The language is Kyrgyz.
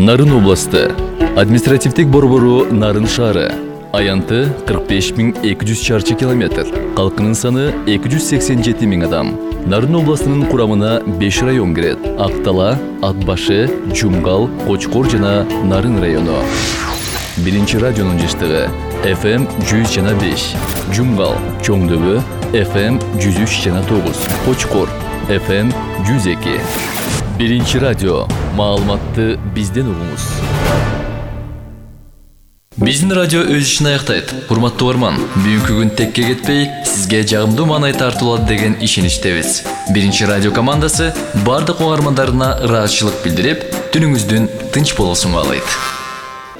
Нарын областы. Административдик борбору Нарын шаары. Аянты 45.200 чарчы километр. Халкынын саны 287 000 адам. Нарын областынын курамына 5 район кирет. Актала, Атбашы, Жумгал, Кочкор жана Нарын району. Биринчи радионун жыштыгы FM 100,5. Жумгал, Чоңдөбө, FM 103,9. Кочкор, FM 102. Биринчи радио. Маалыматты бизден угуңуз. Биздин радио өз ишин аяктайт. Урматтуу угарман, бүгүнкү күн текке кетпей, сизге жагымдуу маанай тартуулат деген ишеничтебиз. Биринчи радио командасы бардык угармандарына ыраазычылык билдирип, түнүңүздүн тынч болуусун каалайт.